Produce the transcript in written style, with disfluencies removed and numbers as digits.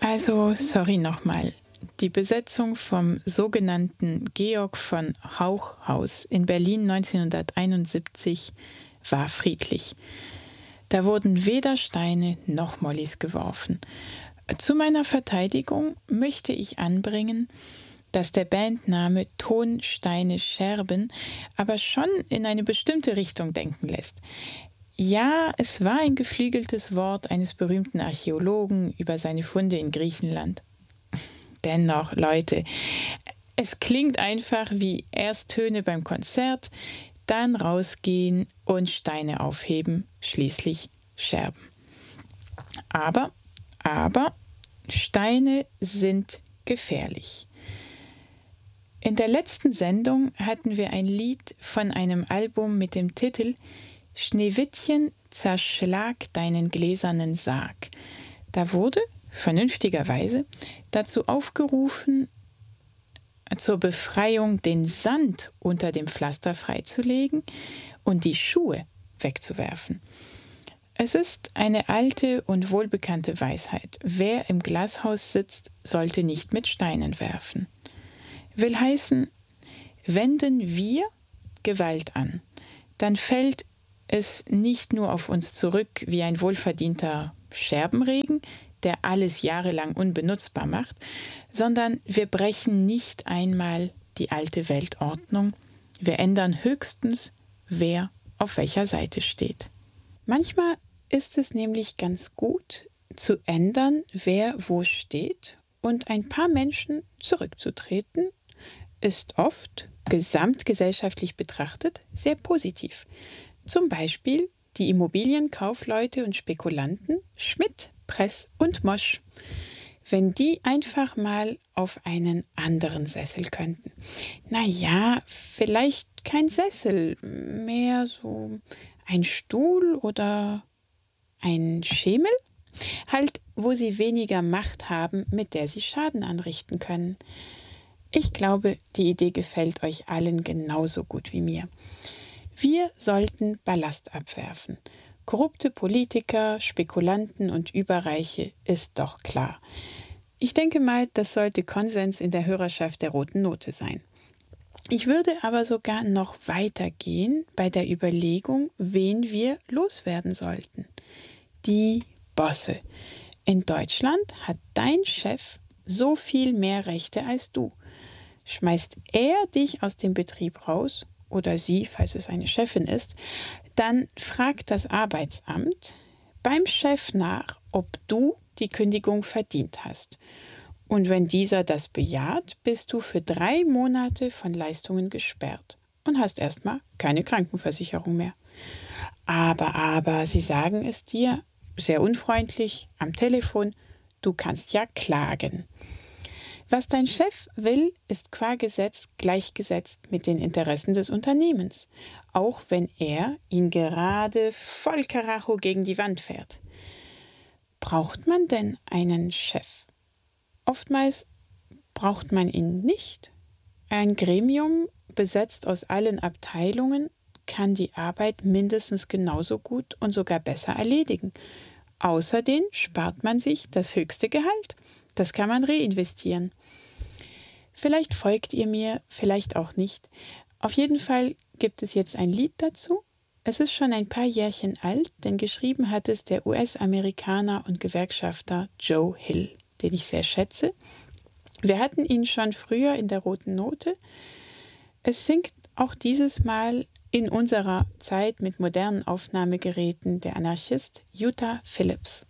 Also, sorry nochmal. Die Besetzung vom sogenannten Georg von Hauch-Haus in Berlin 1971 war friedlich. Da wurden weder Steine noch Mollys geworfen. Zu meiner Verteidigung möchte ich anbringen, dass der Bandname Ton, Steine, Scherben aber schon in eine bestimmte Richtung denken lässt. Ja, es war ein geflügeltes Wort eines berühmten Archäologen über seine Funde in Griechenland. Dennoch, Leute, es klingt einfach wie erst Töne beim Konzert, dann rausgehen und Steine aufheben, schließlich Scherben. Aber, Steine sind gefährlich. In der letzten Sendung hatten wir ein Lied von einem Album mit dem Titel Schneewittchen, zerschlag deinen gläsernen Sarg. Da wurde, vernünftigerweise, dazu aufgerufen, zur Befreiung den Sand unter dem Pflaster freizulegen und die Schuhe wegzuwerfen. Es ist eine alte und wohlbekannte Weisheit. Wer im Glashaus sitzt, sollte nicht mit Steinen werfen. Will heißen, wenden wir Gewalt an, dann fällt es nicht nur auf uns zurück wie ein wohlverdienter Scherbenregen, der alles jahrelang unbenutzbar macht, sondern wir brechen nicht einmal die alte Weltordnung. Wir ändern höchstens, wer auf welcher Seite steht. Manchmal ist es nämlich ganz gut, zu ändern, wer wo steht, und ein paar Menschen zurückzutreten, ist oft, gesamtgesellschaftlich betrachtet, sehr positiv. Zum Beispiel die Immobilienkaufleute und Spekulanten Schmidt, Press und Mosch. Wenn die einfach mal auf einen anderen Sessel könnten. Naja, vielleicht kein Sessel, mehr so ein Stuhl oder ein Schemel? Halt, wo sie weniger Macht haben, mit der sie Schaden anrichten können. Ich glaube, die Idee gefällt euch allen genauso gut wie mir. Wir sollten Ballast abwerfen. Korrupte Politiker, Spekulanten und Überreiche ist doch klar. Ich denke mal, das sollte Konsens in der Hörerschaft der Roten Note sein. Ich würde aber sogar noch weiter gehen bei der Überlegung, wen wir loswerden sollten. Die Bosse. In Deutschland hat dein Chef so viel mehr Rechte als du. Schmeißt er dich aus dem Betrieb raus, oder sie, falls es eine Chefin ist, dann fragt das Arbeitsamt beim Chef nach, ob du die Kündigung verdient hast. Und wenn dieser das bejaht, bist du für 3 Monate von Leistungen gesperrt und hast erstmal keine Krankenversicherung mehr. Aber, sie sagen es dir, sehr unfreundlich, am Telefon, du kannst ja klagen. Was dein Chef will, ist qua Gesetz gleichgesetzt mit den Interessen des Unternehmens, auch wenn er ihn gerade voll Karacho gegen die Wand fährt. Braucht man denn einen Chef? Oftmals braucht man ihn nicht. Ein Gremium, besetzt aus allen Abteilungen, kann die Arbeit mindestens genauso gut und sogar besser erledigen. Außerdem spart man sich das höchste Gehalt. Das kann man reinvestieren. Vielleicht folgt ihr mir, vielleicht auch nicht. Auf jeden Fall gibt es jetzt ein Lied dazu. Es ist schon ein paar Jährchen alt, denn geschrieben hat es der US-Amerikaner und Gewerkschafter Joe Hill, den ich sehr schätze. Wir hatten ihn schon früher in der Roten Note. Es singt auch dieses Mal in unserer Zeit mit modernen Aufnahmegeräten der Anarchist Utah Phillips.